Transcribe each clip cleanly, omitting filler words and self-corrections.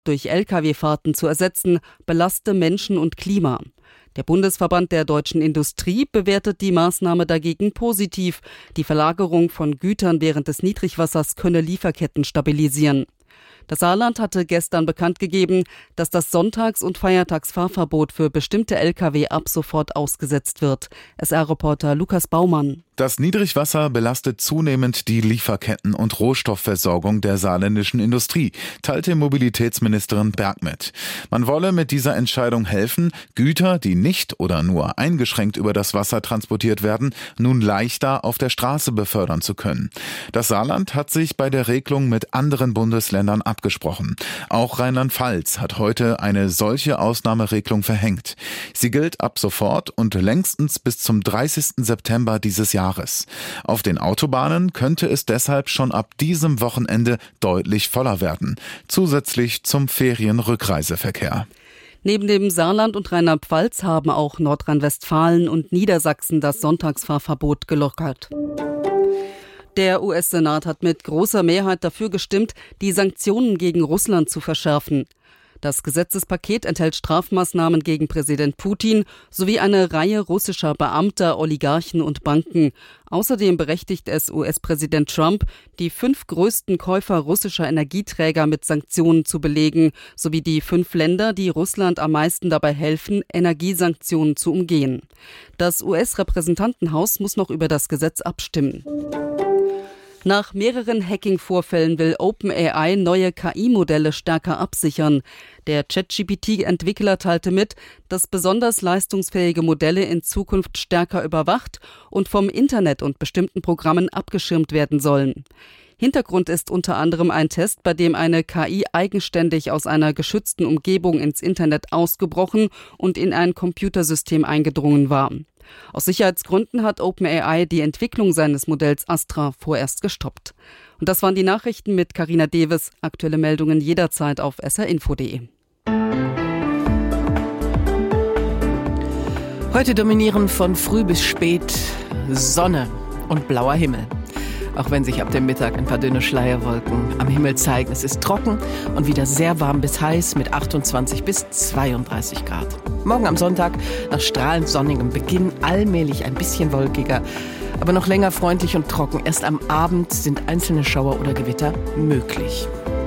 durch Lkw-Fahrten zu ersetzen, belaste Menschen und Klima. Der Bundesverband der deutschen Industrie bewertet die Maßnahme dagegen positiv. Die Verlagerung von Gütern während des Niedrigwassers könne Lieferketten stabilisieren. Das Saarland hatte gestern bekannt gegeben, dass das Sonntags- und Feiertagsfahrverbot für bestimmte Lkw ab sofort ausgesetzt wird. SR-Reporter Lukas Baumann. Das Niedrigwasser belastet zunehmend die Lieferketten und Rohstoffversorgung der saarländischen Industrie, teilte Mobilitätsministerin Berg mit. Man wolle mit dieser Entscheidung helfen, Güter, die nicht oder nur eingeschränkt über das Wasser transportiert werden, nun leichter auf der Straße befördern zu können. Das Saarland hat sich bei der Regelung mit anderen Bundesländern abgesprochen. Auch Rheinland-Pfalz hat heute eine solche Ausnahmeregelung verhängt. Sie gilt ab sofort und längstens bis zum 30. September dieses Jahres. Auf den Autobahnen könnte es deshalb schon ab diesem Wochenende deutlich voller werden, zusätzlich zum Ferienrückreiseverkehr. Neben dem Saarland und Rheinland-Pfalz haben auch Nordrhein-Westfalen und Niedersachsen das Sonntagsfahrverbot gelockert. Der US-Senat hat mit großer Mehrheit dafür gestimmt, die Sanktionen gegen Russland zu verschärfen. Das Gesetzespaket enthält Strafmaßnahmen gegen Präsident Putin sowie eine Reihe russischer Beamter, Oligarchen und Banken. Außerdem berechtigt es US-Präsident Trump, die 5 größten Käufer russischer Energieträger mit Sanktionen zu belegen, sowie die 5 Länder, die Russland am meisten dabei helfen, Energiesanktionen zu umgehen. Das US-Repräsentantenhaus muss noch über das Gesetz abstimmen. Nach mehreren Hacking-Vorfällen will OpenAI neue KI-Modelle stärker absichern. Der ChatGPT-Entwickler teilte mit, dass besonders leistungsfähige Modelle in Zukunft stärker überwacht und vom Internet und bestimmten Programmen abgeschirmt werden sollen. Hintergrund ist unter anderem ein Test, bei dem eine KI eigenständig aus einer geschützten Umgebung ins Internet ausgebrochen und in ein Computersystem eingedrungen war. Aus Sicherheitsgründen hat OpenAI die Entwicklung seines Modells Astra vorerst gestoppt. Und das waren die Nachrichten mit Carina Deves. Aktuelle Meldungen jederzeit auf srinfo.de. Heute dominieren von früh bis spät Sonne und blauer Himmel. Auch wenn sich ab dem Mittag ein paar dünne Schleierwolken am Himmel zeigen. Es ist trocken und wieder sehr warm bis heiß mit 28 bis 32 Grad. Morgen am Sonntag nach strahlend sonnigem Beginn allmählich ein bisschen wolkiger, aber noch länger freundlich und trocken. Erst am Abend sind einzelne Schauer oder Gewitter möglich.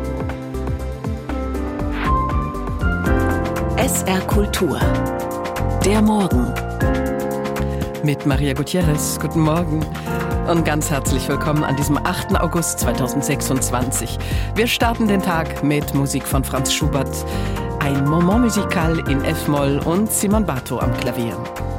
SR Kultur. Der Morgen. Mit Maria Gutierrez. Guten Morgen. Und ganz herzlich willkommen an diesem 8. August 2026. Wir starten den Tag mit Musik von Franz Schubert, ein Moment musical in F-Moll und Simon Bartow am Klavier.